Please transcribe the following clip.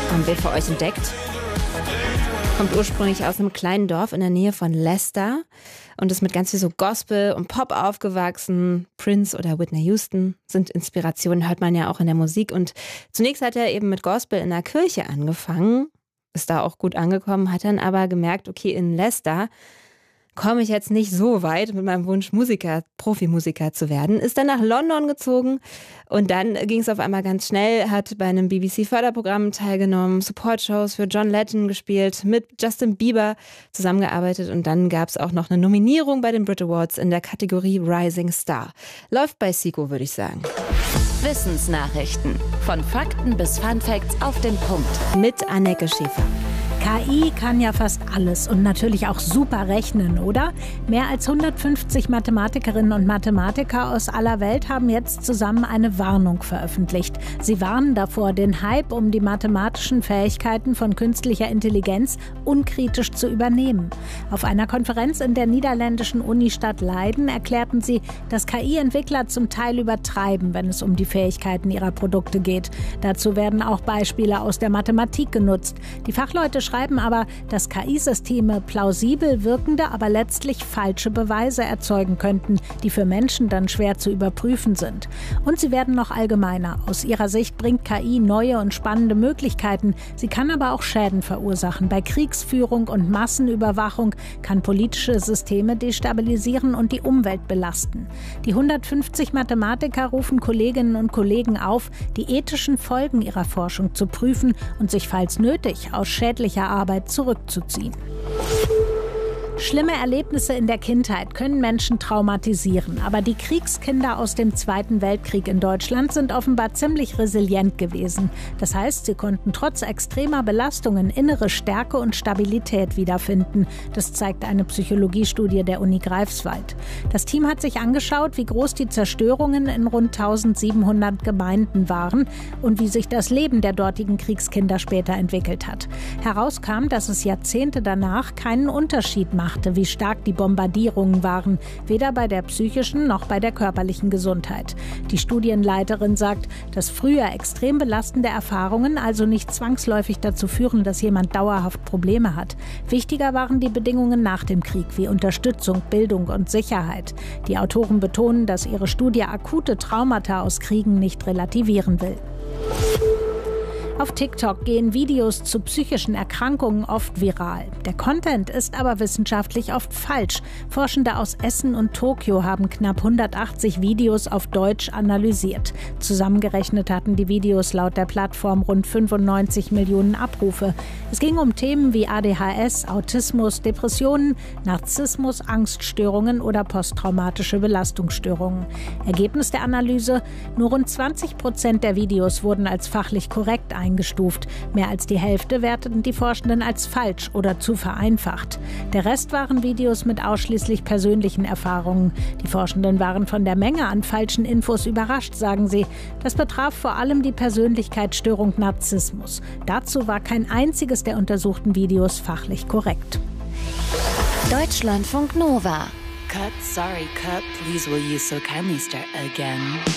Haben wir für euch entdeckt. Kommt ursprünglich aus einem kleinen Dorf in der Nähe von Leicester und ist mit ganz viel so Gospel und Pop aufgewachsen. Prince oder Whitney Houston sind Inspirationen, hört man ja auch in der Musik. Und zunächst hat er eben mit Gospel in der Kirche angefangen, ist da auch gut angekommen, hat dann aber gemerkt, okay, in Leicester komme ich jetzt nicht so weit mit meinem Wunsch, Profimusiker zu werden. Ist dann nach London gezogen und dann ging es auf einmal ganz schnell, hat bei einem BBC-Förderprogramm teilgenommen, Support-Shows für John Legend gespielt, mit Justin Bieber zusammengearbeitet und dann gab es auch noch eine Nominierung bei den Brit Awards in der Kategorie Rising Star. Läuft bei Siko, würde ich sagen. Wissensnachrichten. Von Fakten bis Funfacts auf den Punkt. Mit Anneke Schäfer. KI kann ja fast alles und natürlich auch super rechnen, oder? Mehr als 150 Mathematikerinnen und Mathematiker aus aller Welt haben jetzt zusammen eine Warnung veröffentlicht. Sie warnen davor, den Hype um die mathematischen Fähigkeiten von künstlicher Intelligenz unkritisch zu übernehmen. Auf einer Konferenz in der niederländischen Unistadt Leiden erklärten sie, dass KI-Entwickler zum Teil übertreiben, wenn es um die Fähigkeiten ihrer Produkte geht. Dazu werden auch Beispiele aus der Mathematik genutzt. Die Fachleute schreiben aber, dass KI-Systeme plausibel wirkende, aber letztlich falsche Beweise erzeugen könnten, die für Menschen dann schwer zu überprüfen sind. Und sie werden noch allgemeiner. Aus ihrer Sicht bringt KI neue und spannende Möglichkeiten. Sie kann aber auch Schäden verursachen. Bei Kriegsführung und Massenüberwachung kann politische Systeme destabilisieren und die Umwelt belasten. Die 150 Mathematiker rufen Kolleginnen und Kollegen auf, die ethischen Folgen ihrer Forschung zu prüfen und sich, falls nötig, aus schädlicher Arbeit zurückzuziehen. Schlimme Erlebnisse in der Kindheit können Menschen traumatisieren. Aber die Kriegskinder aus dem Zweiten Weltkrieg in Deutschland sind offenbar ziemlich resilient gewesen. Das heißt, sie konnten trotz extremer Belastungen innere Stärke und Stabilität wiederfinden. Das zeigt eine Psychologiestudie der Uni Greifswald. Das Team hat sich angeschaut, wie groß die Zerstörungen in rund 1700 Gemeinden waren und wie sich das Leben der dortigen Kriegskinder später entwickelt hat. Herauskam, dass es Jahrzehnte danach keinen Unterschied macht, wie stark die Bombardierungen waren, weder bei der psychischen noch bei der körperlichen Gesundheit. Die Studienleiterin sagt, dass früher extrem belastende Erfahrungen also nicht zwangsläufig dazu führen, dass jemand dauerhaft Probleme hat. Wichtiger waren die Bedingungen nach dem Krieg, wie Unterstützung, Bildung und Sicherheit. Die Autoren betonen, dass ihre Studie akute Traumata aus Kriegen nicht relativieren will. Auf TikTok gehen Videos zu psychischen Erkrankungen oft viral. Der Content ist aber wissenschaftlich oft falsch. Forschende aus Essen und Tokio haben knapp 180 Videos auf Deutsch analysiert. Zusammengerechnet hatten die Videos laut der Plattform rund 95 Millionen Abrufe. Es ging um Themen wie ADHS, Autismus, Depressionen, Narzissmus, Angststörungen oder posttraumatische Belastungsstörungen. Ergebnis der Analyse: Nur rund 20% der Videos wurden als fachlich korrekt eingestuft. Mehr als die Hälfte werteten die Forschenden als falsch oder zu vereinfacht. Der Rest waren Videos mit ausschließlich persönlichen Erfahrungen. Die Forschenden waren von der Menge an falschen Infos überrascht, sagen sie. Das betraf vor allem die Persönlichkeitsstörung Narzissmus. Dazu war kein einziges der untersuchten Videos fachlich korrekt. Deutschlandfunk Nova. Cut, sorry, cut, please will you so kindly start again.